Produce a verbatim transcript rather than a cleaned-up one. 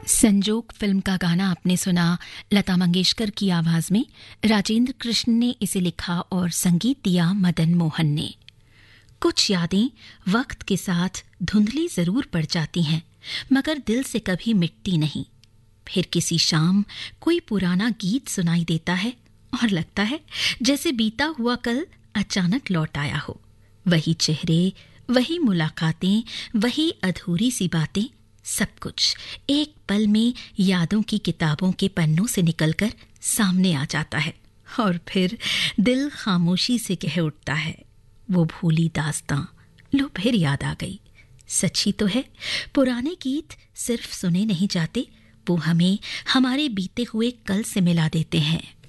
संजोग फिल्म का गाना आपने सुना लता मंगेशकर की आवाज में। राजेंद्र कृष्ण ने इसे लिखा और संगीत दिया मदन मोहन ने। कुछ यादें वक्त के साथ धुंधली जरूर पड़ जाती हैं, मगर दिल से कभी मिटती नहीं। फिर किसी शाम कोई पुराना गीत सुनाई देता है और लगता है जैसे बीता हुआ कल अचानक लौट आया हो। वही चेहरे, वही मुलाकातें, वही अधूरी सी बातें, सब कुछ एक पल में यादों की किताबों के पन्नों से निकलकर सामने आ जाता है और फिर दिल खामोशी से कह उठता है, वो भूली दास्तां लो फिर याद आ गई। सच्ची तो है, पुराने गीत सिर्फ सुने नहीं जाते, वो हमें हमारे बीते हुए कल से मिला देते हैं।